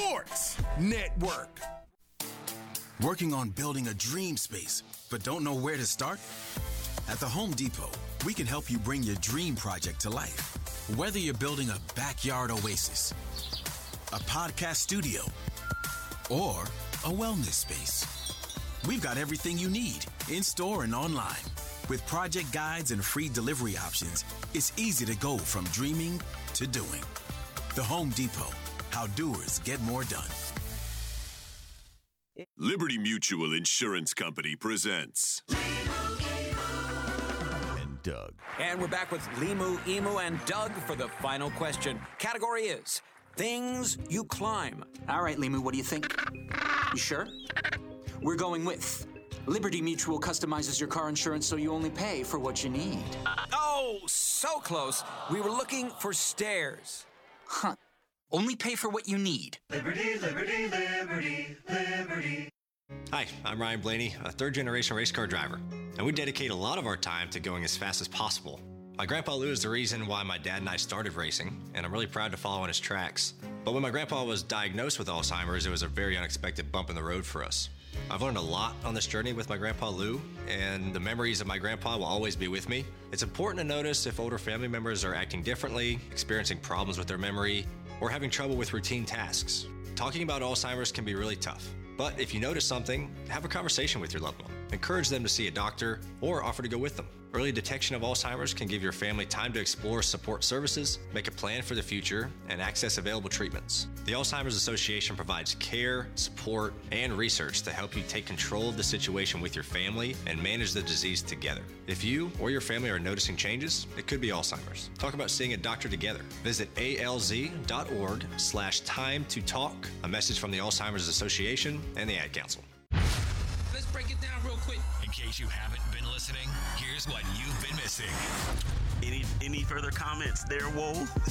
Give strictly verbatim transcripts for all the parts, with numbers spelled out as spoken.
Sports Network. Working on building a dream space, but don't know where to start? At the Home Depot, we can help you bring your dream project to life. Whether you're building a backyard oasis, a podcast studio, or a wellness space, we've got everything you need in store and online. With project guides and free delivery options, it's easy to go from dreaming to doing. The Home Depot, how doers get more done. Liberty Mutual Insurance Company presents and Doug. And we're back with Limu, Emu, and Doug for the final question. Category is things you climb. All right, Limu, what do you think? You sure? We're going with Liberty Mutual customizes your car insurance so you only pay for what you need. Oh, so close. We were looking for stairs. Huh. Only pay for what you need. Liberty, liberty, liberty, liberty. Hi, I'm Ryan Blaney, a third-generation race car driver, and we dedicate a lot of our time to going as fast as possible. My grandpa Lou is the reason why my dad and I started racing, and I'm really proud to follow in his tracks. But when my grandpa was diagnosed with Alzheimer's, it was a very unexpected bump in the road for us. I've learned a lot on this journey with my grandpa Lou, and the memories of my grandpa will always be with me. It's important to notice if older family members are acting differently, experiencing problems with their memory, or having trouble with routine tasks. Talking about Alzheimer's can be really tough. But if you notice something, have a conversation with your loved one. Encourage them to see a doctor or offer to go with them. Early detection of Alzheimer's can give your family time to explore support services, make a plan for the future, and access available treatments. The Alzheimer's Association provides care, support, and research to help you take control of the situation with your family and manage the disease together. If you or your family are noticing changes, it could be Alzheimer's. Talk about seeing a doctor together. Visit alz.org slash time to talk. A message from the Alzheimer's Association and the Ad Council. Let's break it down real quick. In case you haven't been listening, here's what you've been missing. Any any further comments there, Whoa?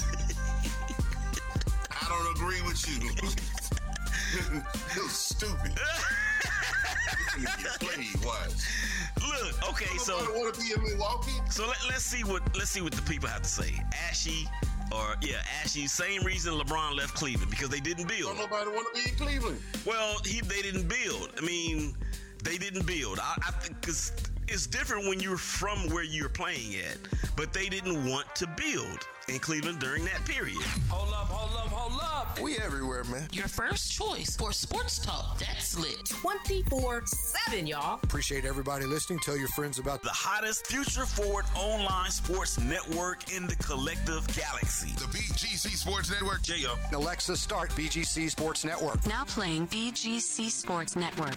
I don't agree with you. You're stupid. You're gonna get played, watch. Look, okay, so I want to be in Milwaukee. So let, let's see what let's see what the people have to say. Ashy, or yeah, Ashy. Same reason LeBron left Cleveland, because they didn't build. Don't nobody want to be in Cleveland. Well, he they didn't build. I mean, they didn't build. I, I think because it's different when you're from where you're playing at, but they didn't want to build in Cleveland during that period. Hold up, hold up, hold up. We everywhere, man. Your first choice for sports talk that's lit. twenty-four seven, y'all. Appreciate everybody listening. Tell your friends about the hottest future forward online sports network in the collective galaxy. The B G C Sports Network. J-O. Alexa, start B G C Sports Network. Now playing B G C Sports Network.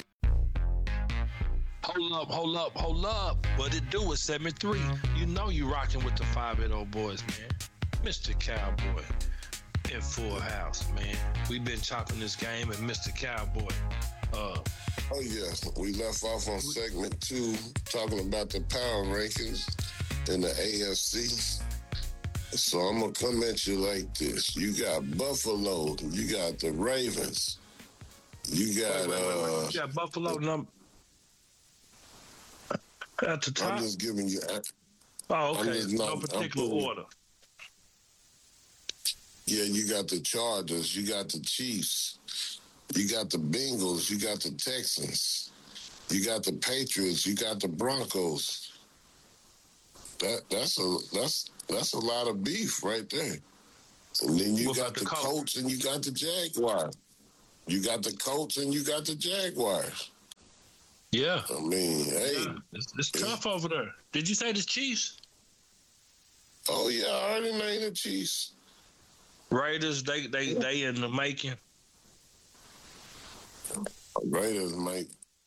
Hold up, hold up, hold up. What it do is seven three. You know you rocking with the five eight oh boys, man. Mister Cowboy in Full House, man. We've been chopping this game and Mister Cowboy. Uh, oh, yes. We left off on segment two, talking about the power rankings in the A F C. So I'm going to come at you like this. You got Buffalo. You got the Ravens. You got... wait, wait, wait, wait. Uh, you got Buffalo number... At the top? I'm just giving you... Oh, okay. Just, no I'm, particular I'm putting, order. Yeah, you got the Chargers. You got the Chiefs. You got the Bengals. You got the Texans. You got the Patriots. You got the Broncos. That that's a that's that's a lot of beef right there. And then you what got the, the Colts and you got the Jaguars. You got the Colts and you got the Jaguars. Yeah. I mean, hey. Yeah. It's, it's tough over there. Did you say the Chiefs? Oh, yeah, I already named the Chiefs. Raiders, they they they in the making. Raiders might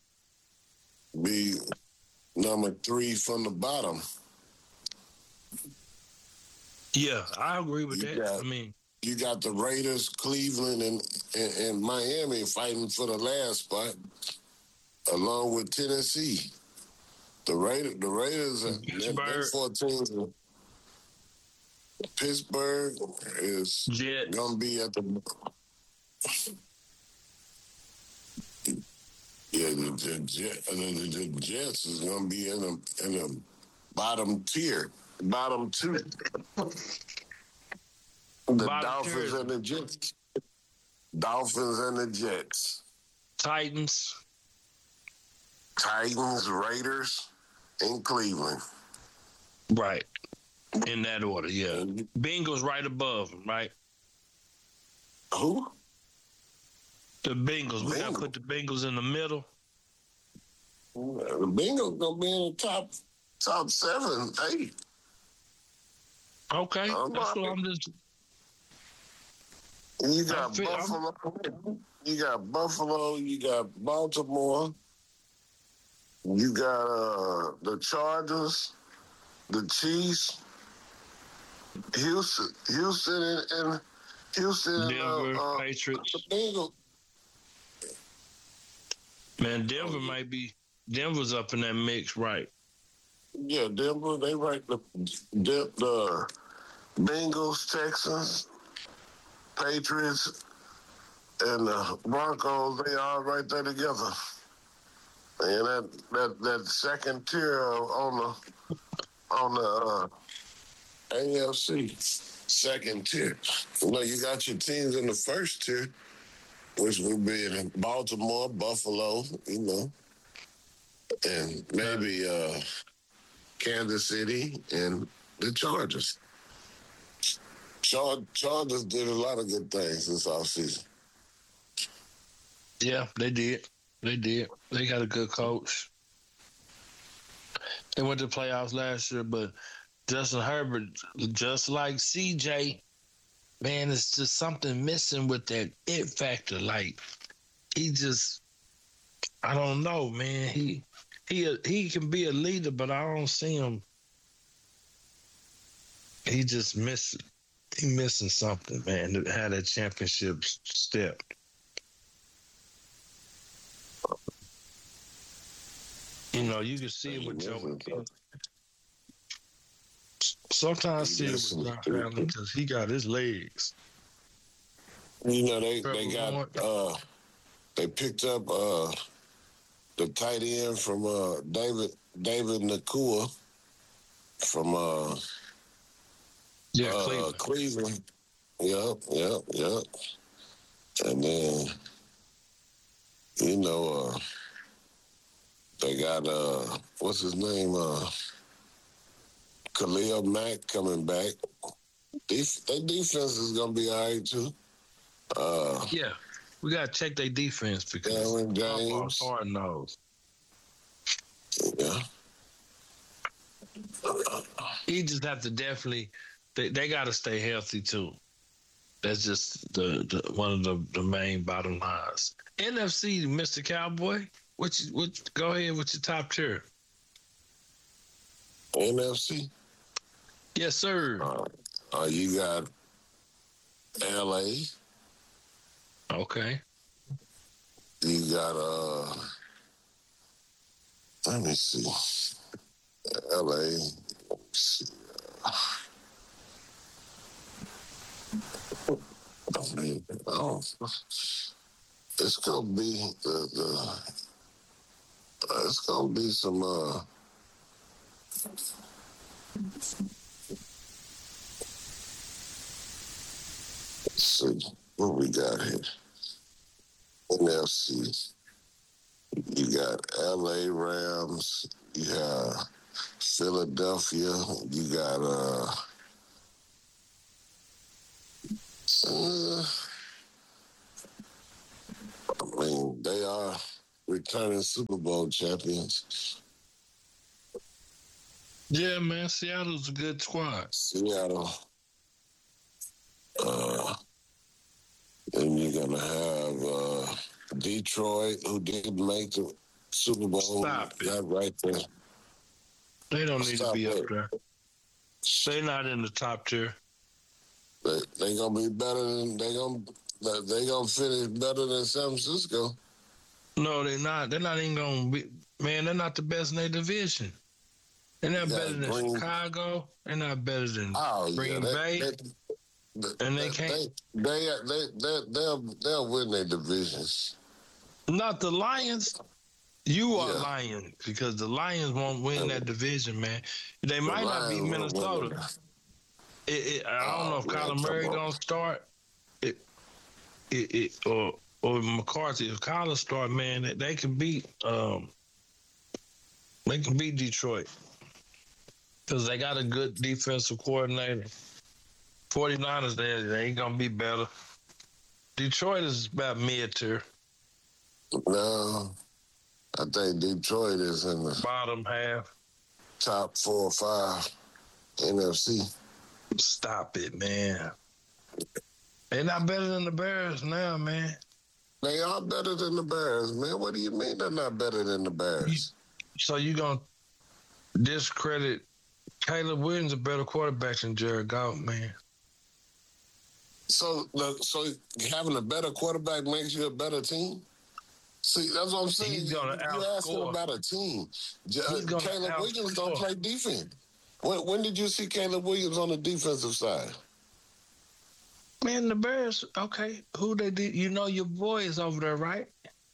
be number three from the bottom. Yeah, I agree with you that. Got, I mean, you got the Raiders, Cleveland, and, and, and Miami fighting for the last spot, along with Tennessee. The Raiders, the Raiders, are fourteen. Pittsburgh is going to be at the yeah the, the, the, the Jets is going to be in the in the bottom tier, bottom two. The bottom Dolphins tier. and the Jets. Dolphins and the Jets. Titans. Titans, Raiders, and Cleveland. Right. In that order, yeah. Bengals right above them, right? Who? The Bengals. We got to put the Bengals in the middle. The Bengals going to be in the top top seven, eight. Okay. That's what I'm just... You got feel, Buffalo. I'm... You got Buffalo. You got Baltimore. You got uh, the Chargers, the Chiefs, Houston, Houston, and, and Houston, Denver, and, uh, Patriots. Uh, the Bengals. Man, Denver might be. Denver's up in that mix, right? Yeah, Denver. They right the the, the Bengals, Texans, Patriots, and the Broncos. They all right there together. And that, that, that second tier on the on the uh, A F C, second tier. You know, you got your teams in the first tier, which would be in Baltimore, Buffalo, you know, and maybe uh, Kansas City and the Chargers. Char- Chargers did a lot of good things this offseason. Yeah, they did. They did. They got a good coach. They went to the playoffs last year, but Justin Herbert, just like C J, man, it's just something missing with that it factor. Like, he just, I don't know, man. He he he can be a leader, but I don't see him. He just miss, he missing something, man, to have that championship step. You know, you can see it with Joe. Sometimes see it with Josh Allen because he got his legs. You know, they, they got, uh, they picked up uh, the tight end from uh, David David Nakua from uh, yeah, uh, Cleveland. Cleveland. Yep, yep, yep. And then, you know, uh, they got, uh, what's his name? Uh, Khalil Mack coming back. Def- their defense is going to be all right, too. Uh, yeah, we got to check their defense because Aaron James. Hard knows. Yeah. He just have to definitely, they, they got to stay healthy, too. That's just the, the one of the, the main bottom lines. N F C, Mister Cowboy. What you, what, go ahead with your top tier. N F C? Yes, sir. Uh, uh, you got L A. Okay. You got, uh, let me see. L A. Let me see. I mean, oh, it's going to be the, the uh, it's going to be some, uh, let's see, what we got here? N F C. You got L A Rams. You have Philadelphia. You got, uh, uh I mean, they are returning Super Bowl champions. Yeah, man, Seattle's a good squad. Seattle. Uh, and you're going to have uh, Detroit, who didn't make the Super Bowl. Stop it. Got right there. They don't need Stop to be it. up there. They're not in the top tier. They they gonna be better than they gonna they gonna finish better than San Francisco. No, they're not. They're not even gonna be. Man, they're not the best in their division. They're not Yeah, better than Green- Chicago. They're not better than Oh Green yeah, they, Bay. they, they, and they they, can't. They they they they they'll they'll win their divisions. Not the Lions. You are Yeah. lying because the Lions won't win that division, man. They might not be Lions won't Minnesota. win. It, it, I don't Oh, know if man, Kyler come Murray on. gonna start. It, it, it or or McCarthy, if Collins start, man, they, they can beat um, they can beat Detroit because they got a good defensive coordinator. 49ers, they, they ain't gonna be better. Detroit is about mid-tier. No, I think Detroit is in the bottom half, top four or five N F C. Stop it, man. They're not better than the Bears now, man. They are better than the Bears, man. What do you mean they're not better than the Bears? So you gonna discredit Caleb Williams, a better quarterback than Jared Goff, man? So, so having a better quarterback makes you a better team? See, that's what I'm saying. He's gonna You're outscore. asking about a team. He's Uh, gonna Caleb Williams don't outscore. play defense. When, when did you see Caleb Williams on the defensive side? Man, the Bears, okay. Who they did? You know your boy is over there, right?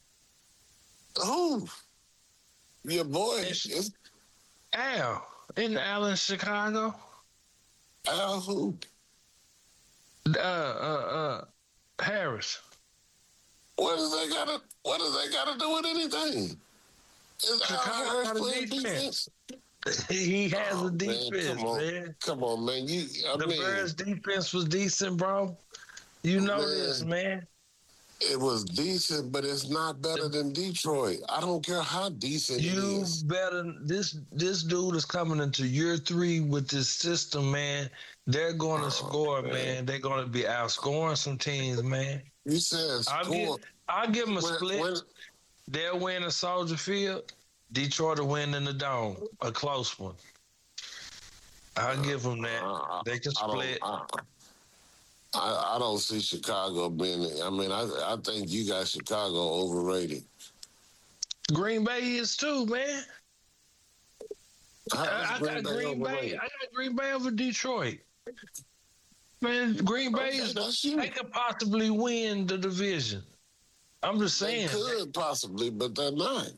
Who? Your boy is Al. Isn't Al in Chicago? Al who? Uh, uh, uh, Harris. What does they gotta? What does they gotta do with anything? Is Al Chicago Harris got a playing defense. defense? He has Oh, a defense, man, come on. man. Come on, man. You, I the mean, Bears' defense was decent, bro. You know Man. this, man. it was decent, but it's not better than Detroit. I don't care how decent it You is. better this this dude is coming into year three with this system, man. They're going to Oh, score, man. man. They're going to be outscoring some teams, man. You said I'll give, score. I'll give them a When- split. when- They'll win at Soldier Field. Detroit will win in the Dome, a close one. I'll give them that. Uh, They can I don't- split. I, I, I don't see Chicago being. I mean, I I think you got Chicago overrated. Green Bay is too, man. How is I, I Green got Bay Green Bay. overrated? I got Green Bay over Detroit. Man, Green Bay Okay, is that's you. they could possibly win the division. I'm just They saying. could possibly, but they're not.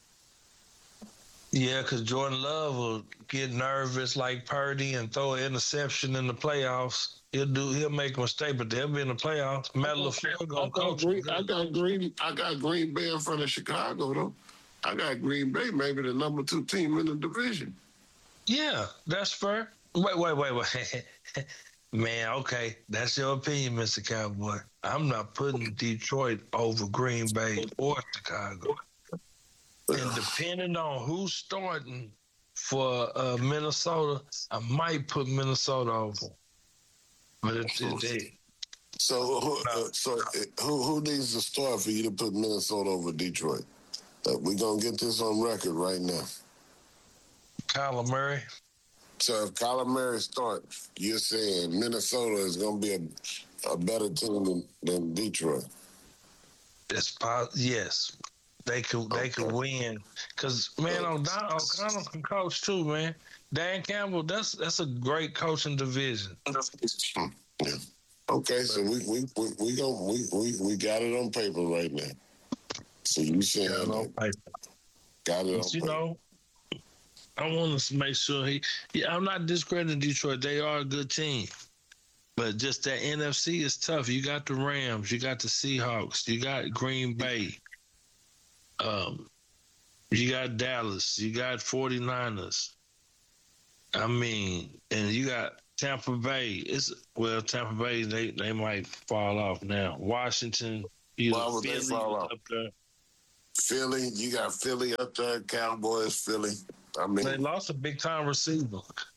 Yeah, because Jordan Love will get nervous like Purdy and throw an interception in the playoffs. He'll do. He'll make a mistake, but they'll be in the playoffs. Matt LaFleur I gonna got, coach. Green, I got Green. I got Green Bay in front of Chicago, though. I got Green Bay, maybe the number two team in the division. Yeah, that's fair. Wait, wait, wait, wait. Man, okay, that's your opinion, Mister Cowboy. I'm not putting Detroit over Green Bay or Chicago. And depending on who's starting for uh, Minnesota, I might put Minnesota over. But it, it, it, So, who, uh, so uh, who who needs to start for you to put Minnesota over Detroit? Uh, we're gonna get this on record right now. Kyler Murray. So if Kyler Murray starts, you're saying Minnesota is gonna be a, a better team than, than Detroit. It's pos- yes, they could they could win because man, O'Donnell, O'Connell can coach too, man. Dan Campbell, that's that's a great coaching division. Yeah. Okay, so we we we we, go, we we we got it on paper right now. So you saying Got it on that- paper. got it on But you paper. know, I want to make sure he. Yeah, I'm not discrediting Detroit. They are a good team, but just that N F C is tough. You got the Rams, you got the Seahawks, you got Green Bay, um, you got Dallas, you got 49ers. I mean, and you got Tampa Bay. It's well, Tampa Bay they, they might fall off now. Washington, either Why would they Philly fall off? up there. Philly, you got Philly up there, Cowboys, Philly. I mean, They lost a big time receiver.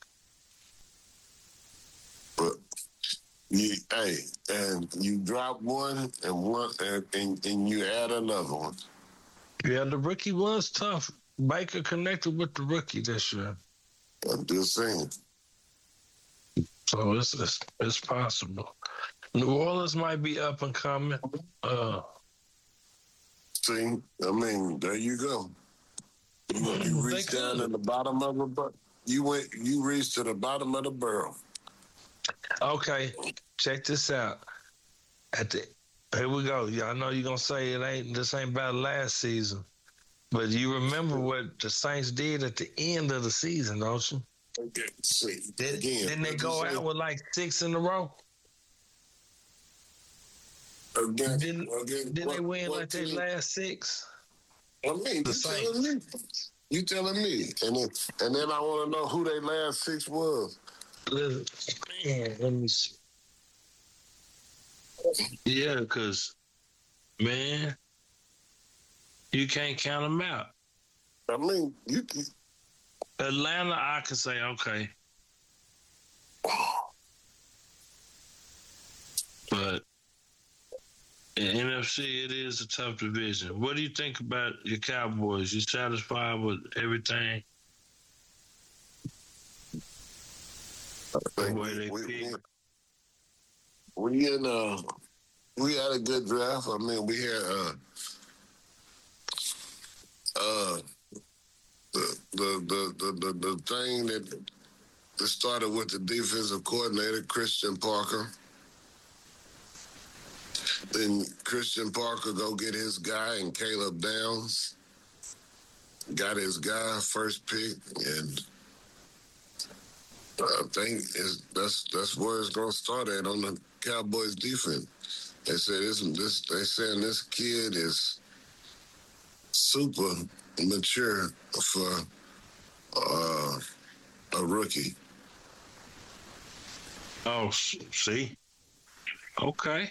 but you, hey, and you drop one and one, and, and, and you add another one. Yeah, the rookie was tough. Baker connected with the rookie this year. I'm just saying. So it's it's, it's possible. New Orleans might be up and coming. Uh, See, I mean, there you go. You, you They reached down could. in the bottom of the bu- you went, you reached to the bottom of the barrel. okay, check this out. At the here we go. Yeah, I know you're gonna say it ain't this ain't about last season, but you remember what the Saints did at the end of the season, don't you? Okay, see, Did, again, didn't they what go you say? out with like six in a row? Again, Didn't, again, didn't what, they win what like they team? last six? I mean, The you Saints. telling me? You telling me? And then, and then I want to know who they last six was. Man, let me see. Yeah, because, man, you can't count them out. I mean, you can. Atlanta, I can say, okay. But in N F C, it is a tough division. What do you think about your Cowboys? You satisfied with everything? The way they we, pick? we, we in uh, we had a good draft. I mean, we had uh, uh, the the the the the, the thing that, that started with the defensive coordinator, Christian Parker. Then Christian Parker go get his guy and Caleb Downs. Got his guy first pick, and I think it's, that's that's where it's gonna start at on the Cowboys defense. They said this this they saying this kid is super mature for uh, a rookie. Oh, see, okay.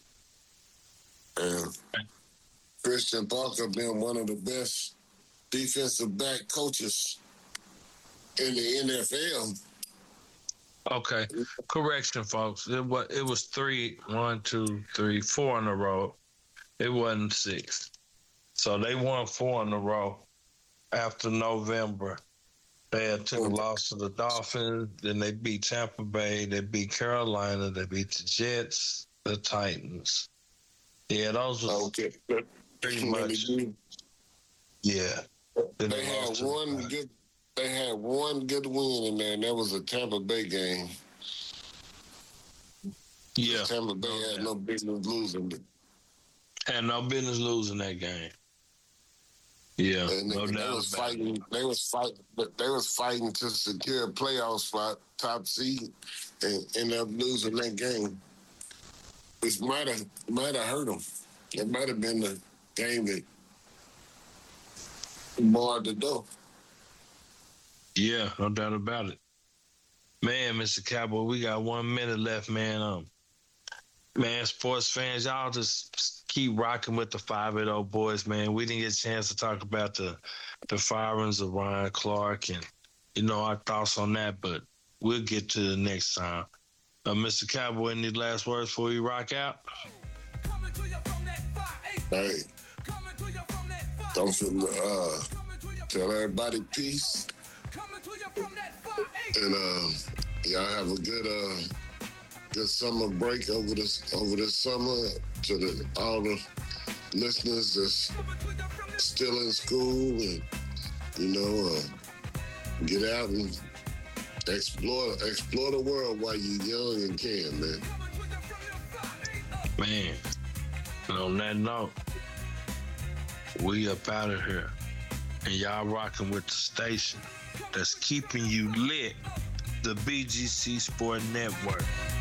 And Christian Parker been one of the best defensive back coaches in the N F L. Okay, correction, folks. It was it was three, one, two, three, four in a row. It wasn't six. So they won four in a row after November. They had took a loss to the Dolphins. Then they beat Tampa Bay. They beat Carolina. They beat the Jets, the Titans. Yeah, those was okay. pretty much. Yeah. Then They had one good. They had one good win in there, and that was a Tampa Bay game. Yeah. Tampa Bay no, had yeah. no business losing. Had no business losing that game. Yeah, and no they, doubt they was about fighting. it. They was fighting. They was fighting to secure a playoff spot, top seed, and ended up losing that game, which might have might have hurt them. It might have been the game that barred the door. Yeah, no doubt about it. Man, Mister Cowboy, we got one minute left, man. Um, man, sports fans, y'all just keep rocking with the five and oh boys, man. We didn't get a chance to talk about the the firings of Ryan Clark and, you know, our thoughts on that, but we'll get to the next time. Uh, Mister Cowboy, any last words before you rock out? Hey, don't forget, uh, tell everybody peace. And uh, y'all have a good uh, good summer break over this over this summer. To the, all the listeners that's still in school, and you know, uh, get out and explore explore the world while you're young and can, man. Man, and on that note, we up out of here, and y'all rocking with the station that's keeping you lit, the B G C Sport Network.